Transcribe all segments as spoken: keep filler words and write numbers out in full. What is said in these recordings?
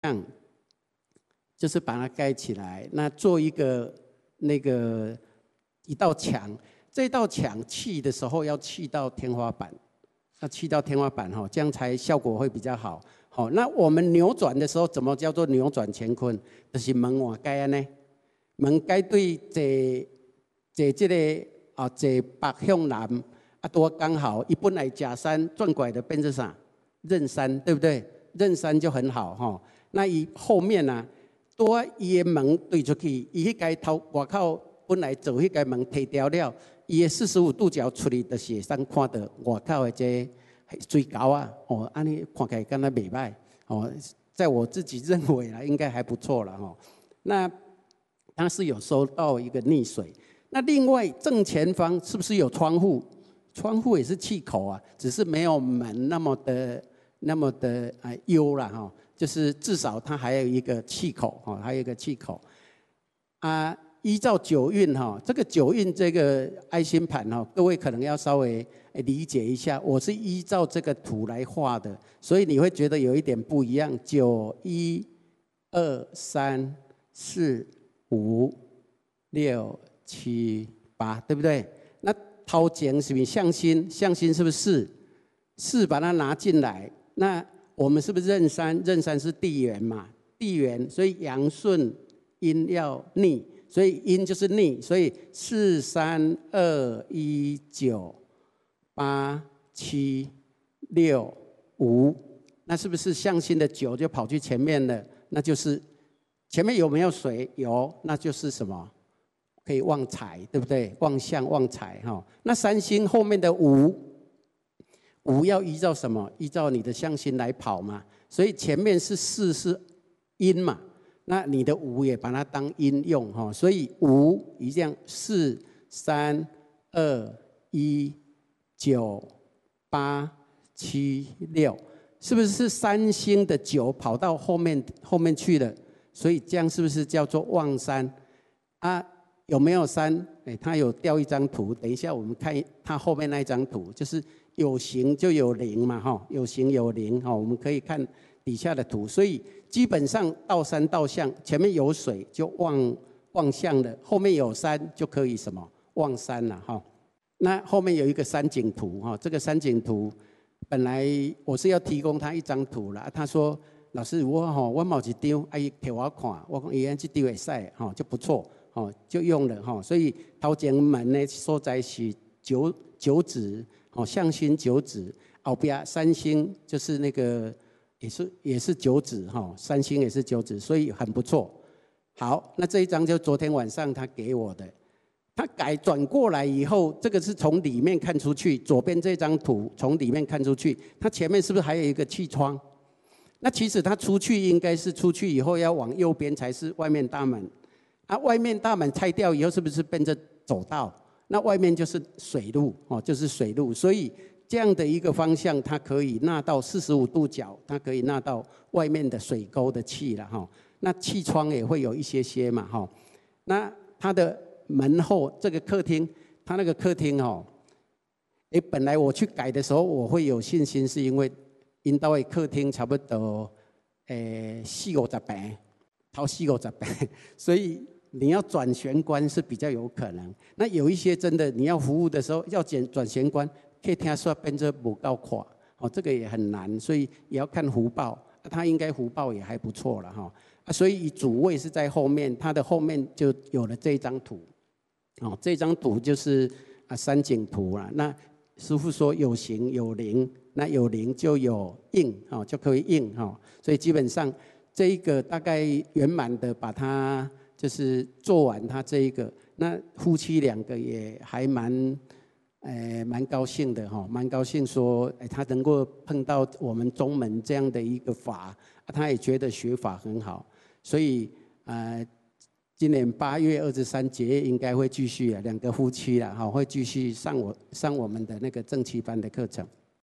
炕，就是把它盖起来，那做一个那个一道墙，这道墙砌的时候要砌到天花板，要砌到天花板哈，这样才效果会比较好。好，那我们扭转的时候，怎么叫做扭转乾坤？就是门换盖安呢，门盖对坐坐这个啊，坐北向南啊，多刚好，一本来假山转过来的变成啥？壬山，对不对？壬山就很好哈。那伊后面啊，多伊的门对出去，伊迄个头外口本来做迄个门提掉了，伊的四十五度角出去，就是会当看到外口的这個水沟啊，哦，安尼看起来敢若袂歹哦，在我自己认为啦，应该还不错了哈。那它是有收到一个溺水。那另外正前方是不是有窗户？窗户也是气口啊，只是没有门那么的那么的啊幽啦哈，就是至少它还有一个气口哈，还有一个气口啊。依照九运哈，这个九运这个爱心盘哈，各位可能要稍微理解一下。我是依照这个图来画的，所以你会觉得有一点不一样。九一二三四五六七八，对不对？那头前是不是向心？向心是不是四？四把它拿进来，那我们是不是壬山？壬山是地缘嘛，地缘，所以阳顺阴要逆。所以阴就是逆，所以四三二一九八七六五，那是不是向心的九就跑去前面了？那就是前面有没有水？有，那就是什么？可以旺财，对不对？旺相旺财哈。那三星后面的五，五要依照什么？依照你的向心来跑嘛。所以前面是四是阴嘛。那你的五也把它当阴用哈，所以五一样四三二一九八七六，是不是三星的九跑到后面后面去了？所以这样是不是叫做旺山啊？有没有山？哎，他有调一张图，等一下我们看他后面那一张图，就是有形就有灵嘛哈，有形有灵哈，我们可以看底下的图，所以基本上到山到相，前面有水就旺旺相了，后面有山就可以什么旺山了哈。那后面有一个山景图哈，这个山景图本来我是要提供他一张图啦，他说老师我哈我冇一张，阿姨给我看，我讲伊安这张会使哈就不错哈，就用了哈。所以头前门呢所在是九九子哦，向心九子，后边三星就是那个。也是也是九子哈，三星也是九子，所以很不错。好，那这一张就昨天晚上他给我的，他改转过来以后，这个是从里面看出去，左边这张图从里面看出去，它前面是不是还有一个气窗？那其实它出去应该是出去以后要往右边才是外面大门，啊，外面大门拆掉以后是不是变成走道？那外面就是水路哦，就是水路，所以。这样的一个方向，它可以纳到四十五度角，它可以纳到外面的水沟的气了哈。那气窗也会有一些些嘛哈。那它的门后这个客厅，它那个客厅哦，哎，本来我去改的时候，我会有信心，是因为因到的客厅差不多诶四五十平，超四五十平，所以你要转玄关是比较有可能。那有一些真的你要服务的时候要转转玄关。可以听说变成不够快，哦，这个也很难，所以也要看福报，它应该福报也还不错了哈。啊，所以主位是在后面，它的后面就有了这张图，哦，这张图就是啊山景图啦。那师父说有形有灵，那有灵就有应，哦，就可以应哈。所以基本上这一个大概圆满的把它就是做完，它这一个，那夫妻两个也还蛮。呃，蛮高兴的哈，蛮高兴说，哎，他能够碰到我们宗门这样的一个法，啊，他也觉得学法很好，所以呃，今年八月二十三节应该会继续啊，两个夫妻啦，哈，会继续上我上我们的那个正气班的课程。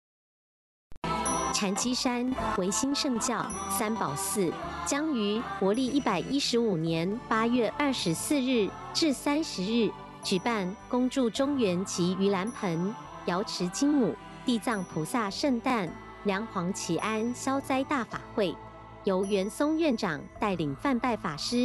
禅机山维新圣教三宝寺将于国历一百一十五年八月二十四日至三十日。举办恭祝中元及盂兰盆、瑶池金母、地藏菩萨圣诞、梁皇祈安消灾大法会， 由袁松院长带领范拜法师